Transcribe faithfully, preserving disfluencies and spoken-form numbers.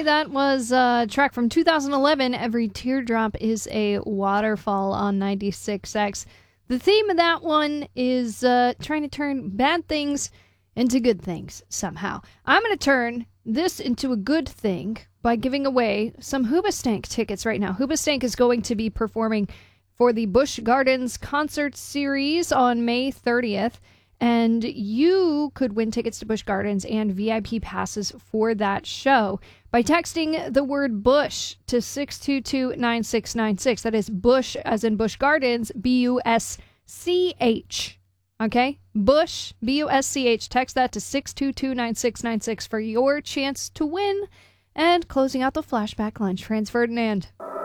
everybody. That was a track from two thousand eleven. Every Teardrop is a Waterfall on ninety-six X. The theme of that one is uh, trying to turn bad things into good things somehow. I'm going to turn this into a good thing by giving away some Hoobastank tickets right now. Hoobastank is going to be performing for the Busch Gardens concert series on May thirtieth. And you could win tickets to Busch Gardens and V I P passes for that show by texting the word Busch to six two two, nine six nine six. That is Busch as in Busch Gardens, B U S C H. Okay? Busch, B U S C H. Text that to six two two, nine six nine six for your chance to win. And closing out the flashback lunch, Franz Ferdinand.